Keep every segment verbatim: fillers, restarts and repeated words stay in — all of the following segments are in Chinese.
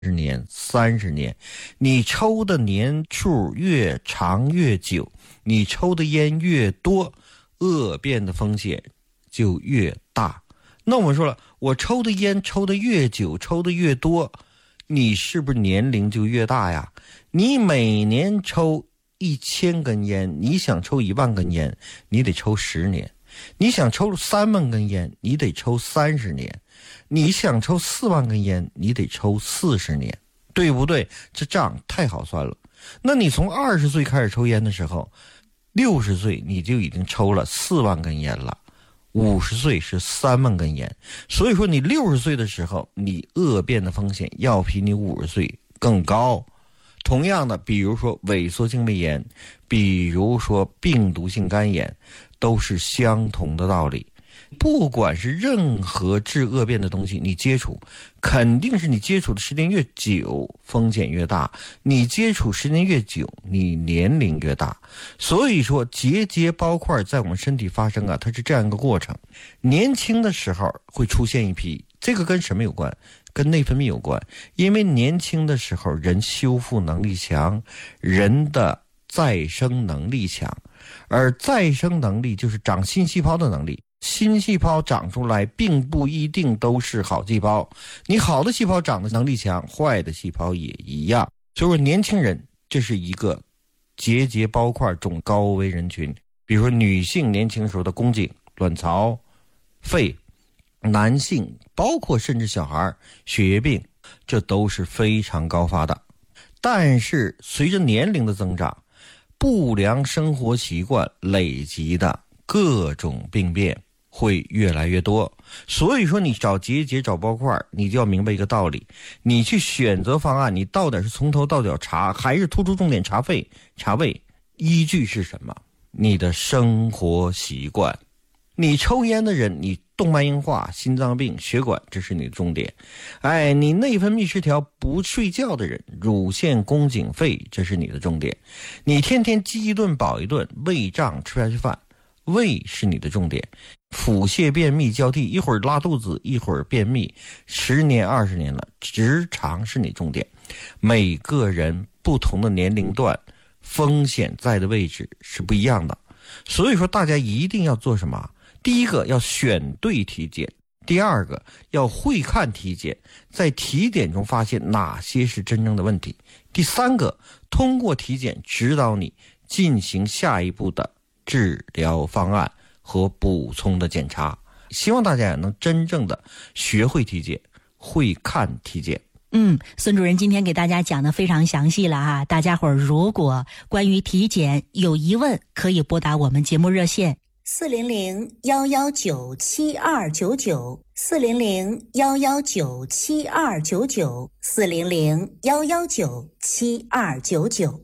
十年、三十年，你抽的年数越长越久，你抽的烟越多，恶变的风险就越大。那我们说了，我抽的烟抽的越久，抽的越多，你是不是年龄就越大呀？你每年抽一千根烟，你想抽一万根烟，你得抽十年；你想抽三万根烟，你得抽三十年；你想抽四万根烟，你得抽四十年，对不对？这账太好算了。那你从二十岁开始抽烟的时候，六十岁你就已经抽了四万根烟了。五十岁是三万根烟，所以说你六十岁的时候，你恶变的风险要比你五十岁更高。同样的，比如说萎缩性胃炎，比如说病毒性肝炎，都是相同的道理。不管是任何治恶变的东西，你接触肯定是你接触的时间越久风险越大，你接触时间越久你年龄越大。所以说结节包块在我们身体发生啊，它是这样一个过程。年轻的时候会出现一批，这个跟什么有关？跟内分泌有关。因为年轻的时候人修复能力强，人的再生能力强，而再生能力就是长新细胞的能力。新细胞长出来并不一定都是好细胞，你好的细胞长的能力强，坏的细胞也一样。所以说年轻人这是一个结节包块中高危人群，比如说女性年轻时候的宫颈、卵巢、肺，男性包括甚至小孩血液病，这都是非常高发的。但是随着年龄的增长，不良生活习惯累积的各种病变会越来越多。所以说你找结节找包块，你就要明白一个道理，你去选择方案，你到底是从头到脚查，还是突出重点查肺查胃，依据是什么？你的生活习惯。你抽烟的人，你动脉硬化、心脏病、血管，这是你的重点。哎，你内分泌失调不睡觉的人，乳腺、宫颈、肺，这是你的重点。你天天饥一顿饱一顿，胃胀吃不下去饭，胃是你的重点。腹泻便秘交替，一会儿拉肚子一会儿便秘，十年二十年了，直肠是你重点。每个人不同的年龄段风险在的位置是不一样的，所以说大家一定要做什么？第一个要选对体检，第二个要会看体检，在体检中发现哪些是真正的问题，第三个通过体检指导你进行下一步的治疗方案和补充的检查。希望大家也能真正的学会体检，会看体检。 嗯，孙主任今天给大家讲的非常详细了哈，大家伙儿如果关于体检有疑问，可以拨打我们节目热线四零零幺幺九七二九九，四零零幺幺九七二九九，四零零幺幺九七二九九。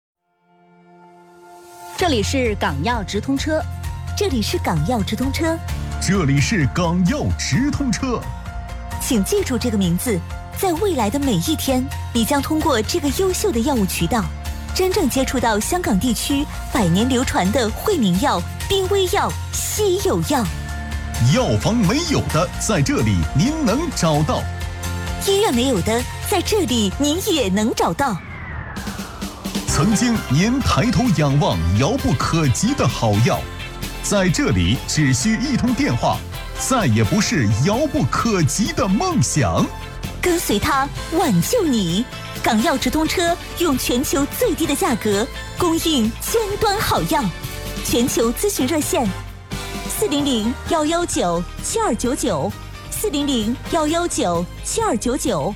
这里是港药直通车， 这里是港药直通车， 这里是港药直通车。 请记住这个名字，在未来的每一天，你将通过这个优秀的药物渠道，真正接触到香港地区百年流传的惠民药、濒危药、稀有药。 药房没有的，在这里您能找到； 医院没有的，在这里您也能找到。 曾经您抬头仰望遥不可及的好药，在这里只需一通电话，再也不是遥不可及的梦想。 跟随它，挽救你。港药直通车用全球最低的价格供应尖端好药，全球咨询热线四零零幺幺九七二九九，四零零幺幺九七二九九。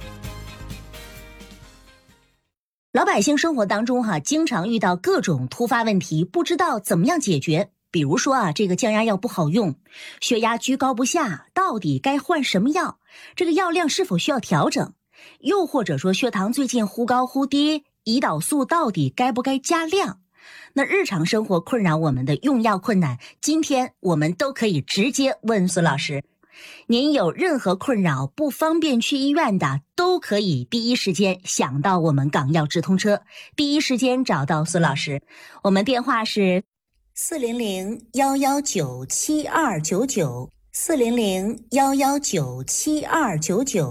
老百姓生活当中哈、啊，经常遇到各种突发问题，不知道怎么样解决。比如说啊，这个降压药不好用，血压居高不下，到底该换什么药？这个药量是否需要调整？又或者说血糖最近忽高忽低，胰岛素到底该不该加量？那日常生活困扰我们的用药困难，今天我们都可以直接问孙老师。您有任何困扰不方便去医院的，都可以第一时间想到我们港药直通车，第一时间找到孙老师。我们电话是四零零幺幺九七二九九，四零零幺幺九七二九九。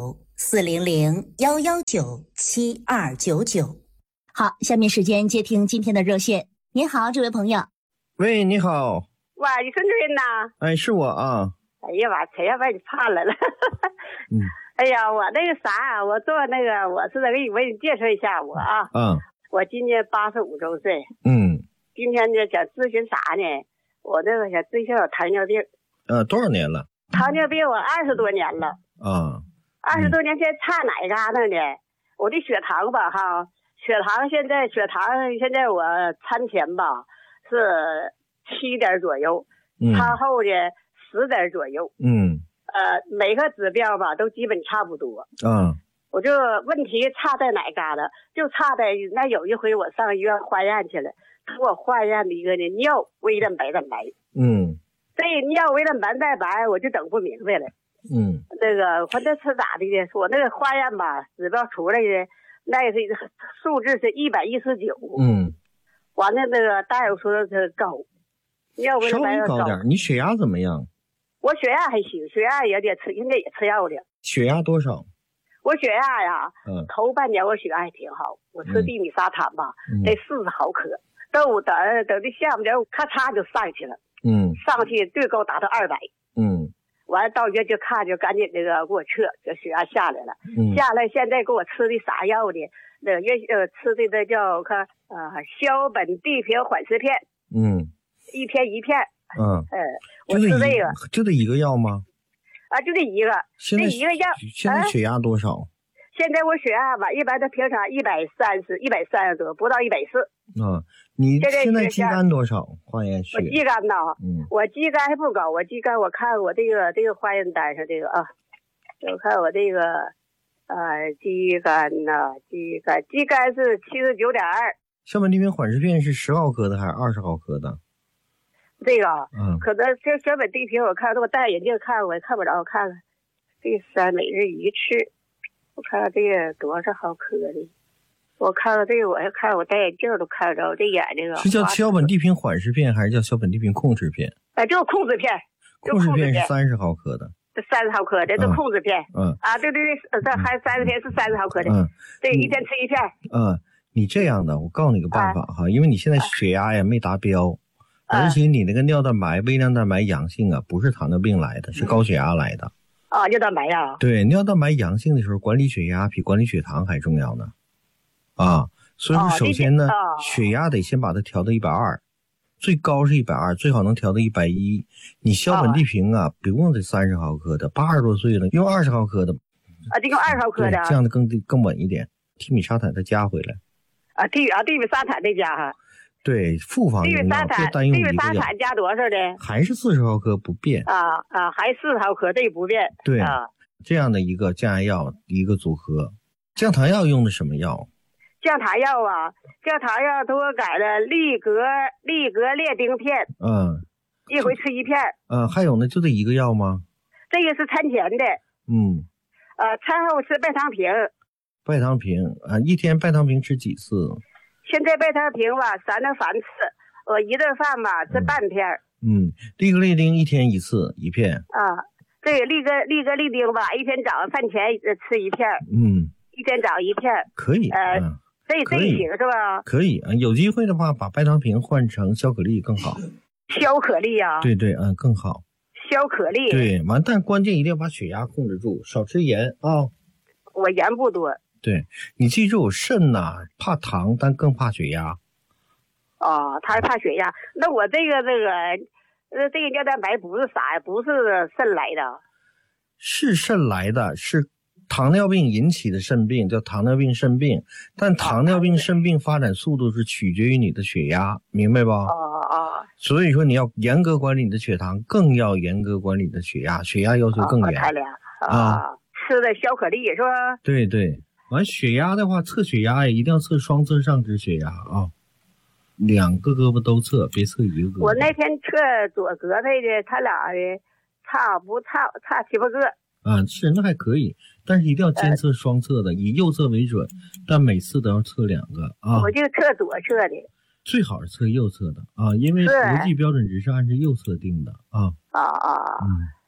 四零零幺幺九七二九九。 好，下面时间接听今天的热线。您好，这位朋友。 喂，你好。 哇，你孙主任呐？ 哎，是我啊。 哎呀妈，谁要把你盼来了？ 嗯。 哎呀，我那个啥，我做那个，我是给你为你介绍一下我啊。 嗯。 我今年八十五周岁。 嗯。 今天呢，想咨询啥呢？我那个想咨询有糖尿病。 呃，多少年了？ 糖尿病我二十多年了。 啊。 二十多年，现在差哪嘎达呢？我的血糖吧，哈，血糖现在血糖现在我餐前吧是七点左右， 嗯、 餐后呢十点左右。 嗯。 呃，每个指标吧都基本差不多。 嗯。 我就问题差在哪嘎达？就差在那有一回我上医院化验去了，给我化验的一个呢尿微蛋白蛋白。 嗯。 这尿微蛋白蛋白我就整不明白了。 嗯。 那个或者是咋的呢？我那个化验吧，指标出来的那是数字是一百一十九。 嗯。完了，那个大夫说是高，尿微蛋白稍微高点。你血压怎么样？ 我血压还行，血压也得吃，应该也吃药的。 血压多少？ 我血压呀， 嗯， 头半年我血压还挺好，我吃地米沙坦吧，得四十毫克。等我等等的下午点，咔嚓就上去了。 嗯。上去最高达到二百。 嗯。 完了到医院就看，就赶紧那个给我测，这血压下来了。 嗯。 下来现在给我吃的啥药呢？那月呃吃的那叫看啊硝苯地平缓释片。 嗯。 一天一片。 嗯。 呃，我吃这个。 就这一个药吗？ 啊，就这一个。 现在这一个药。 现在血压多少？啊、 现在我血压吧，一般的平常一百三十，一百三十多，不到一百四。 啊，你现在肌酐多少？化验血。 我肌酐呐， 嗯， 我肌酐还不高，我肌酐我看我这个这个化验单上这个啊，我看我这个呃肌酐呐，肌酐肌酐是七十九点二。 硝苯地平缓释片是十毫克的还是二十毫克的？ 这个， 嗯， 可能这硝苯地平我看，我戴眼镜看我也看不着，我看看这三每日一次，我看看这个多少毫克的。我看到这个，我还看我戴眼镜都看着，这眼睛啊。 是叫硝苯地平缓释片还是叫硝苯地平控制片？ 哎，就是控制片。 控制片是三十毫克的。 这三十毫克的，这控制片。 嗯。 啊，对对对，这还三十片是三十毫克的。 嗯。 对，一天吃一片。 嗯，你这样的，我告诉你个办法哈，因为你现在血压呀没达标，而且你那个尿蛋白、微量蛋白阳性啊，不是糖尿病来的，是高血压来的。 啊，尿蛋白呀。 对，尿蛋白阳性的时候，管理血压比管理血糖还重要呢。啊。所以说，首先呢， 哦、 血压得先把它调到一百二，最高是一百二，最好能调到一百一。你硝苯地平啊，哦、不用这三十毫克的，八十多岁了，用二十毫克的。 啊，就用二十毫克的， 这样的更更稳一点。地米沙坦再加回来。 啊，地啊地米沙坦再加哈。 对，复方用药，别单用一个药。 地米沙坦加多少的？ 还是四十毫克不变。 啊啊，还四十毫克，这不变。 对啊， 这样的一个降压药一个组合。降糖药用的什么药？ 降糖药啊，降糖药都改了利格利格列丁片， 嗯， 一回吃一片。 嗯，还有呢，就这一个药吗？ 这个是餐前的。 嗯。 呃，餐后吃拜糖平。 拜糖平啊，一天拜糖平吃几次？ 现在拜糖平吧，三到三次，我一顿饭吧吃半片。 嗯，利格列丁一天一次，一片。 啊，这个利格利格列丁吧，一天早上饭前吃一片。 嗯， 一天早上一片。 可以。 呃。 嗯这这行是吧？ 可以啊，有机会的话，把拜糖平换成消可粒更好。 消可粒啊？ 对对，嗯，更好。 消可粒。 对，完，但关键一定要把血压控制住，少吃盐啊、哦。 我盐不多。 对，你记住，肾呐、啊、怕糖，但更怕血压。 哦，他还怕血压。那我这个这个，呃，这个尿蛋白不是啥呀？不是肾来的。 是肾来的，是。糖尿病引起的肾病叫糖尿病肾病，但糖尿病肾病发展速度是取决于你的血压，明白吧？ 哦哦。 所以说你要严格管理你的血糖，更要严格管理你的血压，血压要求更严。 哦、啊，吃的消可粒是吧？ 对对。完血压的话，测血压也一定要测双侧上肢血压啊，两个胳膊都测，别测一个胳膊。 我那天测左胳膊的，他俩的差不差差七八个。 啊，是那还可以，但是一定要监测双侧的，呃、以右侧为准，但每次都要测两个啊。 我就测左侧的， 最好是测右侧的啊，因为国际标准值是按照右侧定的啊。 啊啊，嗯，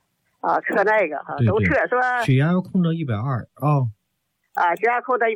啊，测那个哈，都测是吧？ 血压要控到一百二啊。 啊，血压控到